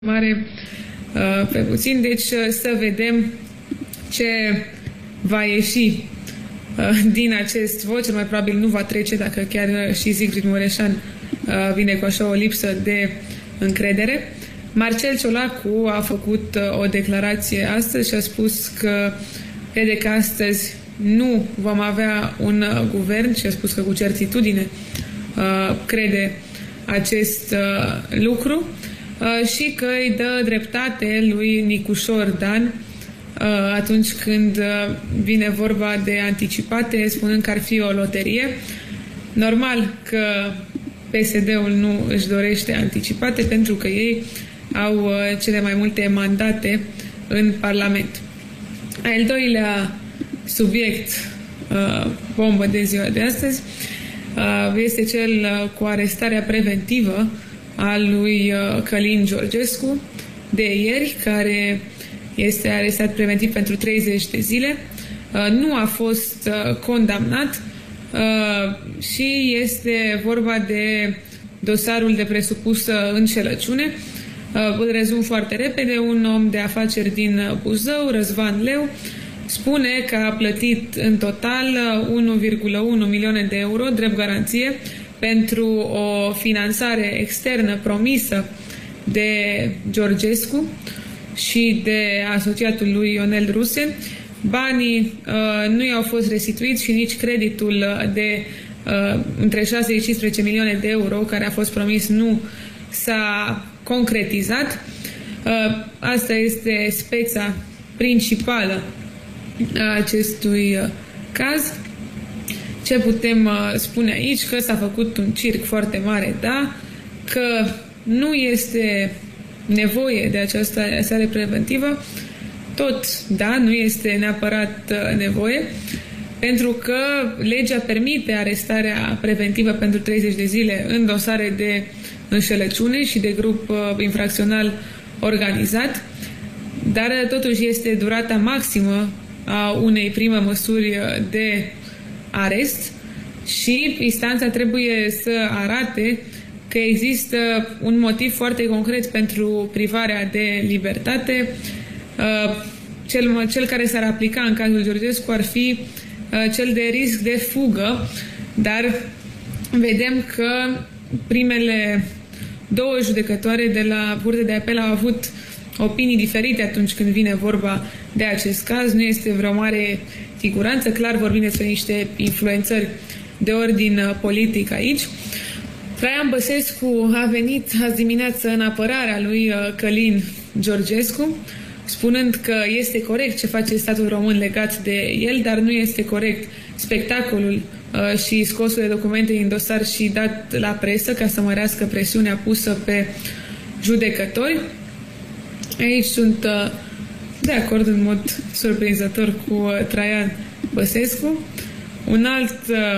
mare pe puțin, deci să vedem ce va ieși din acest vot. Cel mai probabil nu va trece, dacă chiar și Zicfried Mureșan vine cu așa o lipsă de încredere. Marcel Ciolacu a făcut o declarație astăzi și a spus că crede că astăzi nu vom avea un guvern și a spus că cu certitudine crede acest lucru și că îi dă dreptate lui Nicușor Dan atunci când vine vorba de anticipate, spunând că ar fi o loterie. Normal că PSD-ul nu își dorește anticipate pentru că ei au cele mai multe mandate în Parlament. Al doilea subiect bombă de ziua de astăzi este cel cu arestarea preventivă a lui Călin Georgescu de ieri, care este arestat preventiv pentru 30 de zile. Nu a fost condamnat și este vorba de dosarul de presupusă înșelăciune. Îl rezum foarte repede. Un om de afaceri din Buzău, Răzvan Leu, spune că a plătit în total 1,1 milioane de euro drept garanție pentru o finanțare externă promisă de Georgescu și de asociatul lui Ionel Ruse. Banii nu i-au fost restituiți și nici creditul de între 6 și 15 milioane de euro care a fost promis nu s-a concretizat. Asta este speța principală a acestui caz. Ce putem spune aici? Că s-a făcut un circ foarte mare, da? Că nu este nevoie de această arestare preventivă, tot, da, nu este neapărat nevoie, pentru că legea permite arestarea preventivă pentru 30 de zile în dosare de înșelăciune și de grup infracțional organizat, dar totuși este durata maximă a unei prime măsuri de arest și instanța trebuie să arate că există un motiv foarte concret pentru privarea de libertate. Cel care s-ar aplica în cazul Georgescu ar fi cel de risc de fugă, dar vedem că primele două judecătoare de la Curtea de Apel au avut opinii diferite atunci când vine vorba de acest caz. Nu este vreo mare siguranță, clar vorbim despre niște influențări de ordin politic aici. Traian Băsescu a venit azi dimineață în apărarea lui Călin Georgescu, spunând că este corect ce face statul român legat de el, dar nu este corect spectacolul și scosul de documente din dosar și dat la presă ca să mărească presiunea pusă pe judecători. Aici sunt de acord în mod surprinzător cu Traian Băsescu. Un alt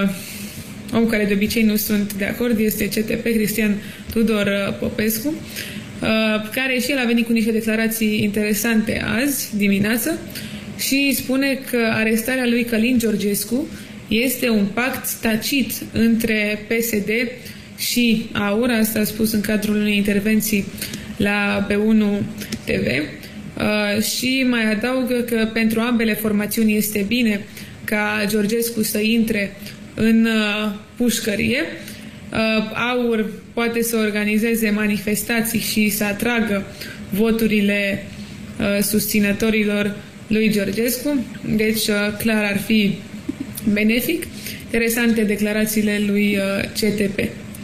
om care de obicei nu sunt de acord este CTP, Cristian Tudor Popescu, care și el a venit cu niște declarații interesante azi dimineață și spune că arestarea lui Călin Georgescu este un pact tacit între PSD și AUR. Asta a spus în cadrul unei intervenții la B1 TV și mai adaugă că pentru ambele formațiuni este bine ca Georgescu să intre în pușcărie. AUR poate să organizeze manifestații și să atragă voturile susținătorilor lui Georgescu, deci clar ar fi benefic. Interesante declarațiile lui CTP.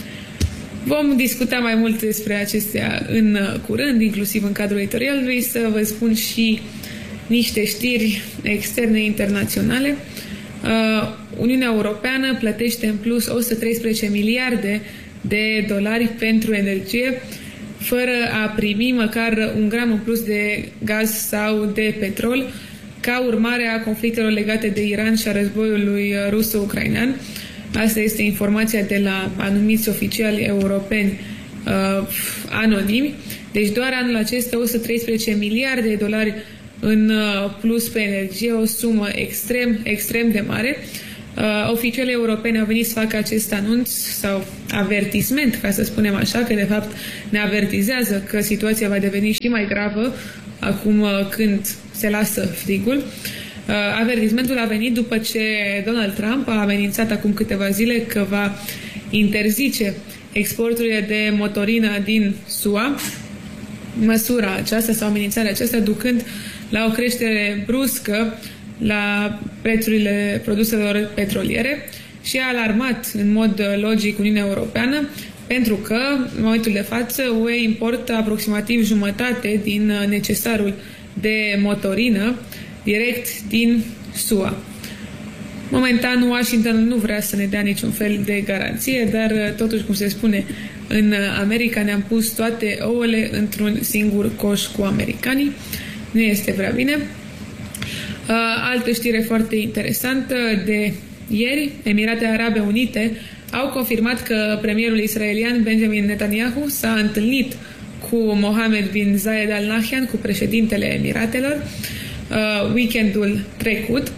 Vom discuta mai mult despre acestea în curând, inclusiv în cadrul editorialului. Să vă spun și niște știri externe internaționale. Uniunea Europeană plătește în plus 113 miliarde de dolari pentru energie, fără a primi măcar un gram în plus de gaz sau de petrol, ca urmare a conflictelor legate de Iran și a războiului ruso-ucrainean. Asta este informația de la anumiți oficiali europeni anonimi. Deci doar anul acesta 113 miliarde de dolari în plus pe energie, o sumă extrem de mare. Oficialii europeni au venit să facă acest anunț sau avertisment, ca să spunem așa, că de fapt ne avertizează că situația va deveni și mai gravă acum când se lasă frigul. Avertismentul a venit după ce Donald Trump a amenințat acum câteva zile că va interzice exporturile de motorină din SUA, măsura aceasta sau amenințarea aceasta ducând la o creștere bruscă la prețurile produselor petroliere și a alarmat în mod logic Uniunea Europeană pentru că, în momentul de față, UE importă aproximativ jumătate din necesarul de motorină direct din SUA. Momentan, Washington nu vrea să ne dea niciun fel de garanție, dar totuși, cum se spune, în America ne-am pus toate ouăle într-un singur coș cu americanii. Nu este prea bine. Altă știre foarte interesantă de ieri, Emiratele Arabe Unite au confirmat că premierul israelian Benjamin Netanyahu s-a întâlnit cu Mohammed bin Zayed Al Nahyan, cu președintele Emiratelor, weekendul trecut.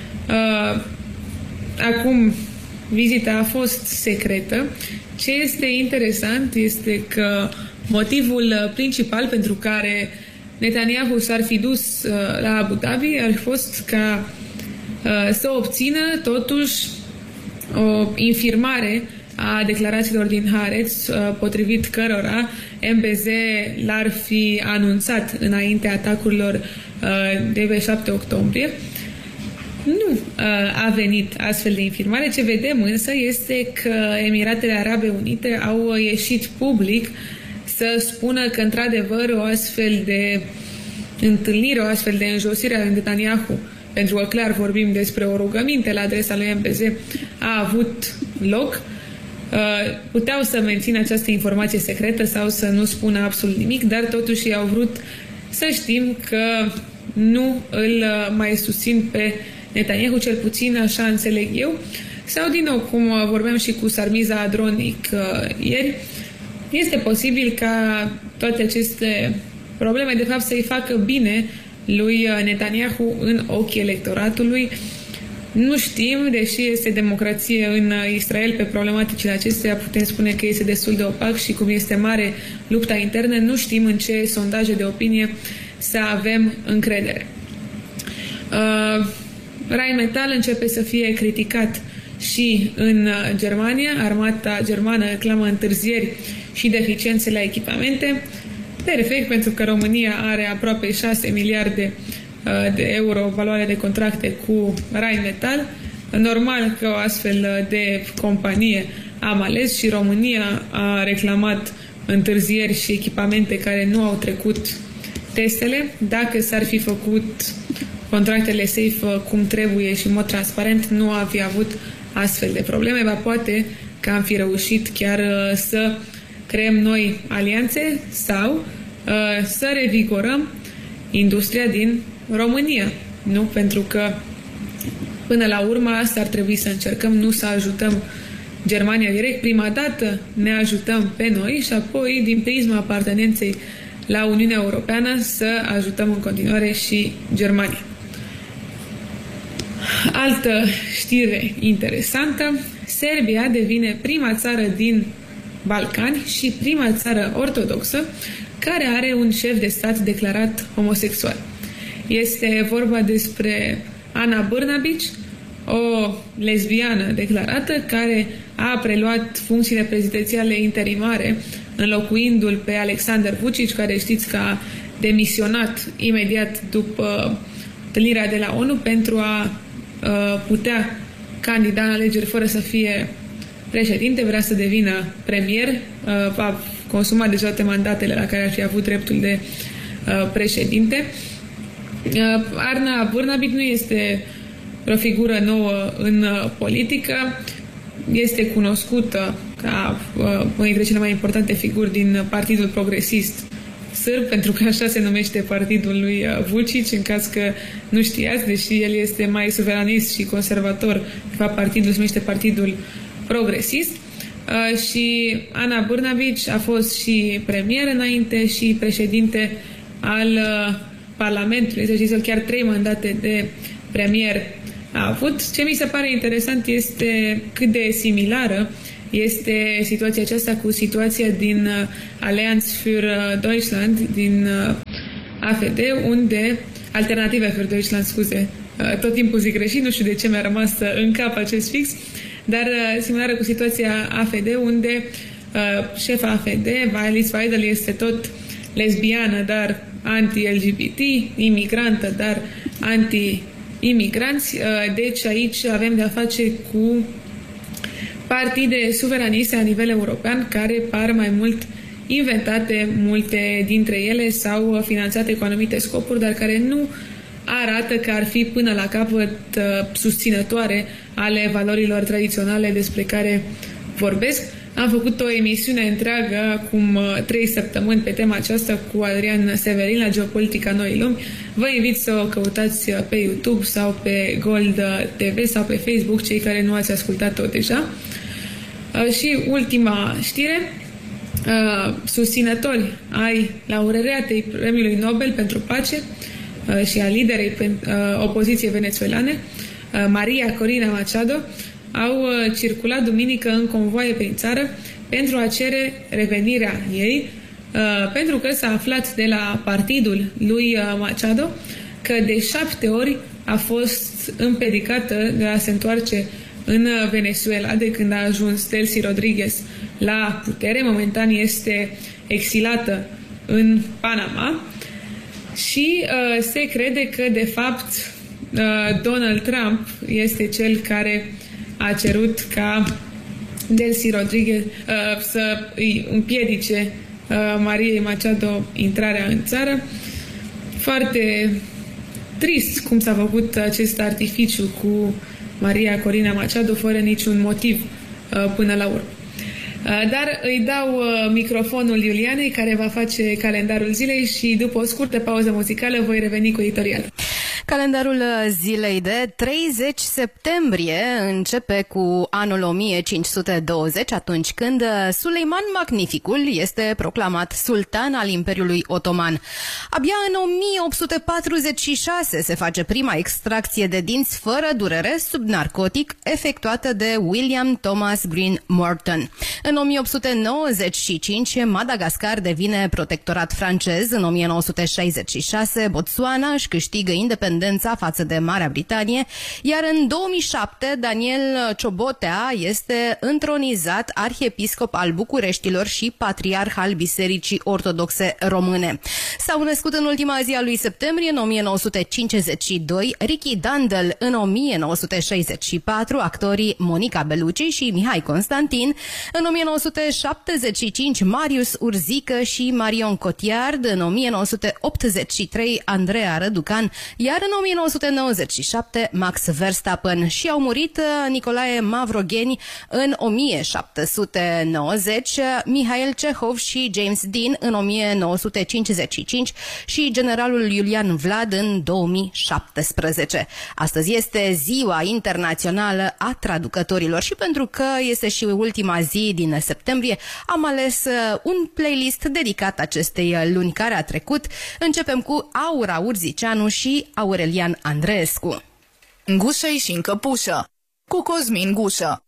Acum, vizita a fost secretă. Ce este interesant este că motivul principal pentru care Netanyahu s-ar fi dus la Abu Dhabi ar fost ca să obțină totuși o infirmare a declarațiilor din Haaretz, potrivit cărora MBZ l-ar fi anunțat înainte atacurilor de pe 7 octombrie. Nu a venit astfel de infirmare. Ce vedem însă este că Emiratele Arabe Unite au ieșit public să spună că într-adevăr o astfel de întâlnire, o astfel de înjosire a Netanyahu, pentru că clar vorbim despre o rugăminte la adresa lui MBZ, a avut loc. Puteau să mențină această informație secretă sau să nu spună absolut nimic, dar totuși au vrut să știm că nu îl mai susțin pe Netanyahu, cel puțin așa înțeleg eu. Sau din nou, cum vorbeam și cu Sarmiza Adronic ieri, este posibil ca toate aceste probleme de fapt să-i facă bine lui Netanyahu în ochii electoratului. Nu știm, deși este democrație în Israel, pe problematicile acestea putem spune că este destul de opac și cum este mare lupta internă, nu știm în ce sondaje de opinie să avem încredere. Rheinmetall începe să fie criticat și în Germania. Armata germană reclamă întârzieri și deficiențe la echipamente. Perfect, pentru că România are aproape 6 miliarde de euro valoare de contracte cu Rheinmetall. Normal că o astfel de companie am ales și România a reclamat întârzieri și echipamente care nu au trecut testele. Dacă s-ar fi făcut contractele SAFE cum trebuie și în mod transparent, nu am fi avut astfel de probleme. Ba poate că am fi reușit chiar să creăm noi alianțe sau să revigorăm industria din România. Nu? Pentru că până la urmă asta ar trebui să încercăm, nu să ajutăm Germania direct. Prima dată ne ajutăm pe noi și apoi, din prisma apartenenței la Uniunea Europeană, să ajutăm în continuare și Germania. Altă știre interesantă, Serbia devine prima țară din Balcani și prima țară ortodoxă care are un șef de stat declarat homosexual. Este vorba despre Ana Brnabić, o lesbiană declarată care a preluat funcțiile prezidențiale interimare, înlocuindu-l pe Alexander Vučić, care știți că a demisionat imediat după întâlnirea de la ONU pentru a putea candida în alegeri fără să fie președinte, vrea să devină premier, a consumat deja toate mandatele la care ar fi avut dreptul de președinte. Ana Brnabić nu este o figură nouă în politică, este cunoscută ca una dintre cele mai importante figuri din Partidul Progresist Sârb, pentru că așa se numește partidul lui Vučić, în caz că nu știați, deși el este mai suveranist și conservator, de fapt partidul se numește Partidul Progresist. Și Ana Brnabić a fost și premier înainte și președinte al Parlamentului, să știți, chiar 3 mandate de premier a avut. Ce mi se pare interesant este cât de similară este situația aceasta cu situația din Allianz für Deutschland, din AfD, unde Alternative für Deutschland, scuze, tot timpul zic greșit, nu știu de ce mi-a rămas în cap acest fix, dar similară cu situația AfD, unde șefa AfD, Alice Weidel, este tot lesbiană, dar anti-LGBT, imigrantă, dar anti-imigranți. Deci aici avem de-a face cu partide suveraniste la nivel european care par mai mult inventate, multe dintre ele, sau finanțate cu anumite scopuri, dar care nu arată că ar fi până la capăt susținătoare ale valorilor tradiționale despre care vorbesc. Am făcut o emisiune întreagă acum 3 săptămâni pe tema aceasta cu Adrian Severin la Geopolitica Noii Lumi. Vă invit să o căutați pe YouTube sau pe Gold TV sau pe Facebook, cei care nu ați ascultat-o deja. Și ultima știre, susținători ai laureatei Premiului Nobel pentru Pace și a liderei opoziției venezuelane, Maria Corina Machado, au circulat duminică în convoaie prin țară pentru a cere revenirea ei, pentru că s-a aflat de la partidul lui Machado că de 7 ori a fost împiedicată de a se întoarce în Venezuela de când a ajuns Delcy Rodriguez la putere. Momentan este exilată în Panama și se crede că, de fapt, Donald Trump este cel care a cerut ca Delcy Rodriguez să îi împiedice Mariei Machado intrarea în țară. Foarte trist cum s-a făcut acest artificiu cu Maria Corina Machado fără niciun motiv până la urmă. Dar îi dau microfonul Iulianei, care va face calendarul zilei, și după o scurtă pauză muzicală voi reveni cu editorial. Calendarul zilei de 30 septembrie începe cu anul 1520, atunci când Suleiman Magnificul este proclamat sultan al Imperiului Otoman. Abia în 1846 se face prima extracție de dinți fără durere sub narcotic efectuată de William Thomas Green Morton. În 1895 Madagascar devine protectorat francez. În 1966 Botswana își câștigă independența față de Marea Britanie, iar în 2007 Daniel Ciobotea este întronizat arhiepiscop al Bucureștilor și patriarh al Bisericii Ortodoxe Române. S-au născut în ultima zi a lui septembrie, în 1952, Ricky Dandel, în 1964, actorii Monica Bellucci și Mihai Constantin, în 1975 Marius Urzică și Marion Cotillard, în 1983 Andreea Răducan, iar în 1997 Max Verstappen, și au murit Nicolae Mavrogheni în 1790, Mihail Cehov și James Dean în 1955 și generalul Iulian Vlad în 2017. Astăzi este Ziua Internațională a Traducătorilor și pentru că este și ultima zi din septembrie, am ales un playlist dedicat acestei luni care a trecut. Începem cu Aura Urzicianu și Aurelian Andreescu. Gușă și încăpușă cu Cosmin Gușă.